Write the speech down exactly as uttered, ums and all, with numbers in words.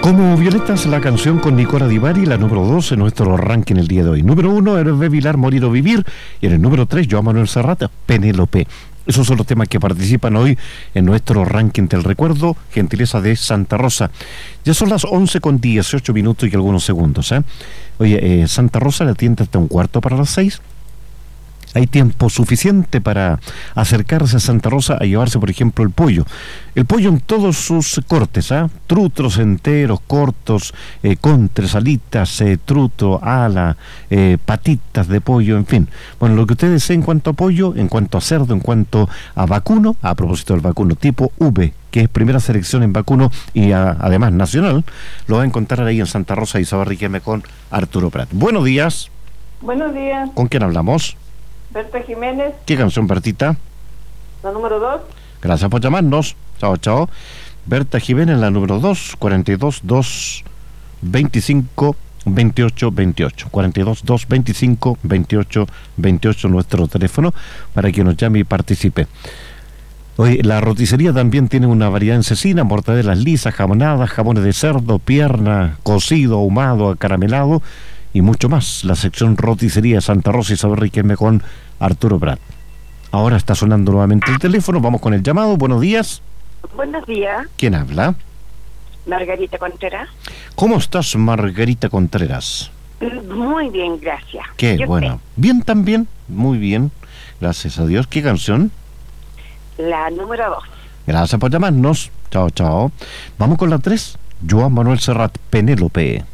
Como Violetas, la canción con Nicola Di Bari, la número dos en nuestro ranking el día de hoy. Número uno, Hervé Vilar, Morir o Vivir. Y en el número tres, Joan Manuel Serrat, Penélope. Esos son los temas que participan hoy en nuestro ranking del recuerdo, gentileza de Santa Rosa. Ya son las once con dieciocho minutos y algunos segundos, ¿eh? Oye, eh, Santa Rosa la atiende hasta un cuarto para las seis. Hay tiempo suficiente para acercarse a Santa Rosa a llevarse, por ejemplo, el pollo. El pollo en todos sus cortes, ¿ah? ¿eh? Trutros enteros, cortos, eh, contres, alitas, eh, truto, ala, eh, patitas de pollo, en fin. Bueno, lo que usted desee en cuanto a pollo, en cuanto a cerdo, en cuanto a vacuno, a propósito del vacuno tipo V, que es primera selección en vacuno y a, además nacional, lo va a encontrar ahí en Santa Rosa y Isabel Riquelme con Arturo Prat. Buenos días. Buenos días. ¿Con quién hablamos? Berta Jiménez. ¿Qué canción, Bertita? La número dos. Gracias por llamarnos. Chao, chao. Berta Jiménez, la número dos, cuarenta y dos, dos, veinticinco, veintiocho, veintiocho. cuarenta y dos, dos, veinticinco, veintiocho, veintiocho, nuestro teléfono, para que nos llame y participe. Hoy la roticería también tiene una variedad en cecina, mortadelas lisas, jamonadas, jamones de cerdo, pierna, cocido, ahumado, acaramelado y mucho más. La sección roticería de Santa Rosa y Isabel Riquelme con Arturo Prat. Ahora está sonando nuevamente el teléfono, vamos con el llamado. Buenos días. Buenos días. ¿Quién habla? Margarita Contreras. ¿Cómo estás, Margarita Contreras? Muy bien, gracias. Qué ¿Y bueno. usted? Bien también, muy bien. Gracias a Dios. ¿Qué canción? La número dos. Gracias por llamarnos. Chao, chao. Vamos con la tres. Joan Manuel Serrat, Penélope.